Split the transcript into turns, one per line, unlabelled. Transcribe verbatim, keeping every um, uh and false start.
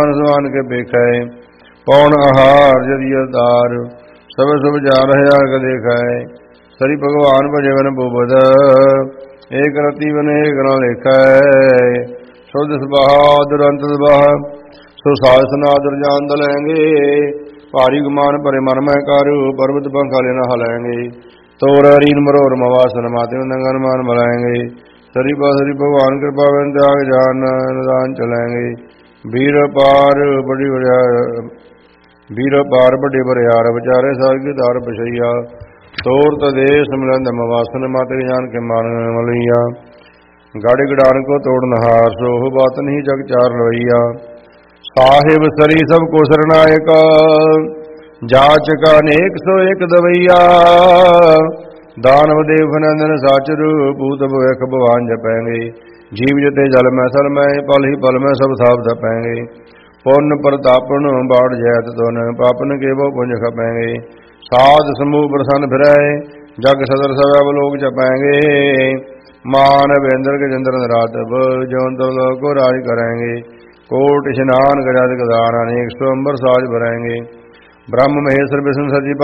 समान के पेखै पौन आहार जदि अवतार सब सब जान हजार का देखा है सरी भगवान भजवन बुबद एक रति बन एक न लेखा है शुद्ध सबाह दुरंत सबाह सो सासन आदर जान दलेंगे भारी गुमान भरे मन में कारू पर्वत पंखा लेना हलेंगे तोर हरीन मरोर मवासन माते नंगन मान मलाएंगे सरी सरी भगवान कृपा बन त्याग जान दान चलेंगे वीर पार बड़ी वीर पार बड़े बरियार बचारे सारगी दार बसैया तोर तदेश मिलंद मवासन माते जान के मान मलैया गाड़ी गडान को तोड़ नहार सोह बात नहीं जग चार रवैया साहिब सरी सब को सरनायक जाच का अनेक सो एक दवैया दानव देव नंदन साचरु पूत भविख भवान जपेंगे जीव जते जल में सल में पल ही पल में सब साप धपेंगे पुन प्रतापन बाढ़ जैत तुन पापन के वो पुंज खपेंगे साध समूह प्रसन्न फिराए जग सदर सब लोग जपेंगे मान वेंद्र के चंद्र रातब जौन तो लोग को राज करेंगे कोट स्नान गजाद गदान अनेक स्वंबर साज भरेंगे ब्रह्म महेश्वर विष्णु सजी